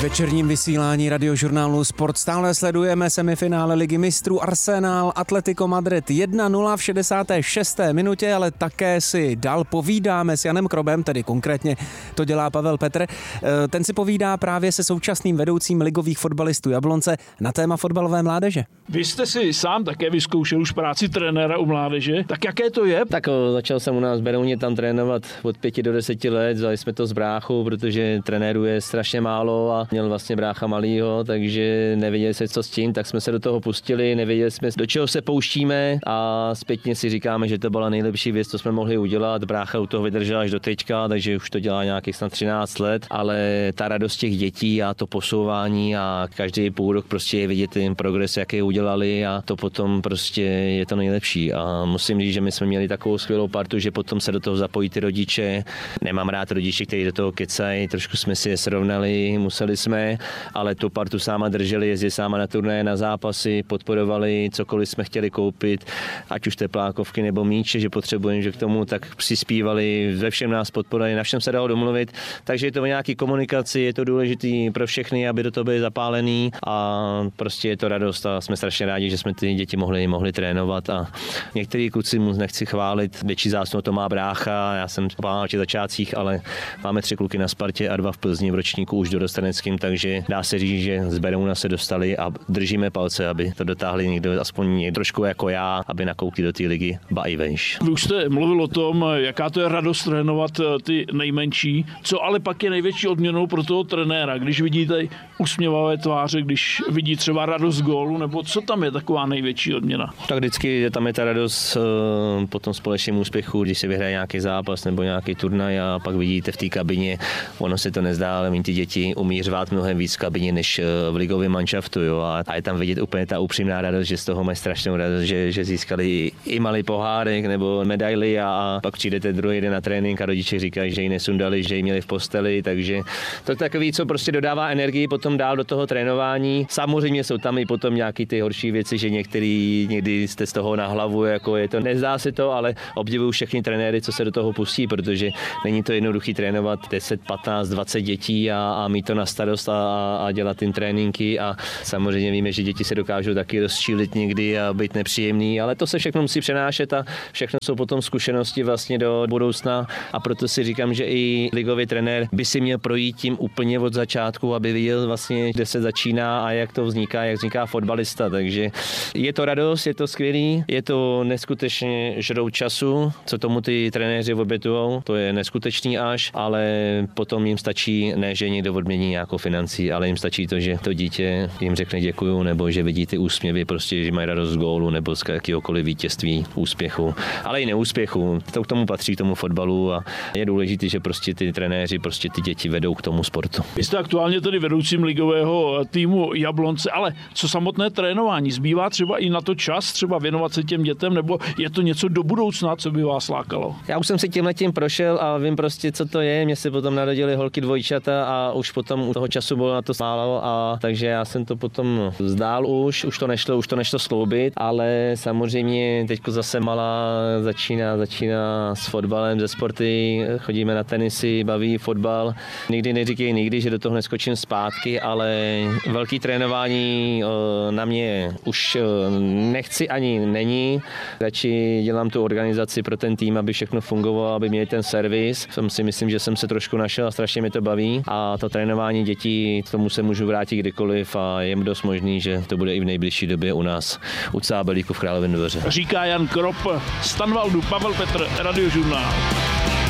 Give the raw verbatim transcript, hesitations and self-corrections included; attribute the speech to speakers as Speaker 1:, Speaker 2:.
Speaker 1: večerním vysílání radiožurnálu Sport stále sledujeme semifinále Ligy mistrů Arsenal Atletico Madrid jedna nula v šedesáté šesté minutě, ale také si dál povídáme s Janem Krobem, tedy konkrétně to dělá Pavel Petr. Ten si povídá právě se současným vedoucím ligových fotbalistů Jablonce na téma fotbalové mládeže.
Speaker 2: Vy jste si sám také vyzkoušel už práci trenéra u mládeže, tak jaké to je?
Speaker 3: Tak o, začal jsem u nás v Berouně tam trénovat od pěti do deseti let, vzali jsme to s bráchou, protože trenérů je strašně málo a měl vlastně brácha malýho, takže nevěděli jsme, co s tím, tak jsme se do toho pustili, nevěděli jsme, do čeho se pouštíme a zpětně si říkáme, že to byla nejlepší věc, co jsme mohli udělat. Brácha u toho vydržel až do teďka, takže už to dělá nějakých snad třináct let, ale ta radost těch dětí a to posouvání a každý půl rok prostě je vidět ten progres, jaký udělali a to potom prostě je to nejlepší. A musím říct, že my jsme měli takovou skvělou partu, že potom se do toho zapojí ty rodiče. Nemám rád rodiče, kteří do toho kecají, trošku jsme si je srovnali, museli jsme, ale tu partu sáma drželi, jezdili sáma na turnaje, na zápasy, podporovali, cokoliv jsme chtěli koupit, ať už teplákovky nebo míče, že potřebujeme, že k tomu tak přispívali, ve všem nás podporovali, na všem se dalo domluvit, takže je to o nějaký komunikaci, je to důležitý pro všechny, aby do toho byli zapálení a prostě je to radost a jsme strašně rádi, že jsme ty děti mohli, mohli trénovat a některý kluci mu nechci chválit, větší zásluhu to má brácha, já jsem v těch začátcích, ale máme tři kluky na Spartě a dva v Plzni v ročníku už dorosteneckým, takže dá se říct, že z Berouna se dostali a držíme palce, aby to dotáhli někdo aspoň trošku jako já, aby nakoukli do té ligy, ba i vejš.
Speaker 2: Vy už jste mluvil o tom, jaká to je radost trénovat ty nejmenší, co ale pak je největší odměnou pro toho trenéra, když vidíte usměvavé tváře, když vidí třeba radost gólu, nebo co tam je taková největší odměna?
Speaker 3: Tak vždycky tam je ta radost po tom společném úspěchu, když se vyhraje nějaký zápas nebo nějaký turnaj a pak vidíte v té kabině, ono se to nezdá, ale my ty děti umí řvát mnohem víc v kabině než v ligovém manšaftu, jo, a, a je tam vidět úplně ta upřímná radost, že z toho mají strašnou radost, že, že získali i malý pohárek nebo medaily a, a pak přijdete druhý den na trénink a rodiče říkají, že ji nesundali, že ji měli v posteli, takže to je takový, co prostě dodává energii potom dál do toho trénování. Samozřejmě jsou tam i potom nějaký ty horší věci, že některý někdy jste z toho na hlavu, jako je to, nezdá se to, ale obdivuju všechny trenéry, co se do toho pustí, protože není to jednoduchý trénovat deset, patnáct, dvacet dětí a, a mít to na starost a, a dělat ty tréninky a samozřejmě víme, že děti se dokážou taky rozčílit někdy a být nepříjemný, ale to se všechno musí přenášet a všechno jsou potom zkušenosti vlastně do budoucna a proto si říkám, že i ligový trenér by si měl projít tím úplně od začátku, aby viděl vlastně, kde se začíná a jak to vzniká, jak vzniká fotbalista, takže je to radost, je to skvělý, je to neskutečně žrou času, co tomu ty trenéři obětujou, to je neskutečný až, ale potom jim stačí, ne, že někdo odmění nějakou financí, ale jim stačí to, že to dítě jim řekne děkuju, nebo že vidí ty úsměvy, prostě, že mají radost z gólu, nebo z jakéhokoliv vítězství, úspěchu, ale i neúspěchu. To k tomu patří, k tomu fotbalu a je důležité, že prostě ty trenéři prostě ty děti vedou k tomu sportu.
Speaker 2: Vy jste aktuálně tedy vedoucím ligového týmu Jablonce, ale co samotné trénování? Zbývá třeba i na to čas, třeba věnovat se těm dětem, nebo je to něco do budoucna, co by vás lákalo?
Speaker 3: Já už jsem si tímhletím prošel a vím prostě, co to je. Mně se potom narodili holky dvojčata a už potom u toho času bylo na to málo a takže já jsem to potom vzdál už, už to nešlo, už to nešlo skloubit, ale samozřejmě teďko zase malá začíná, začíná s fotbalem, ze sporty, chodíme na tenisy, baví fotbal. Nikdy neříkej nikdy, že do toho neskočím zpátky, ale velký trénování na mě už nechci ani není. Radši dělám tu organizaci pro ten tým, aby všechno fungovalo, aby měli ten servis. Jsem si myslím, že jsem se trošku našel a strašně mi to baví. A to trénování dětí, k tomu se můžu vrátit kdykoliv a je dost možný, že to bude i v nejbližší době u nás u Cábelíku v Králově Dvoře.
Speaker 2: Říká Jan Krop, z Tanvaldu Pavel Petr, Radiožurnál.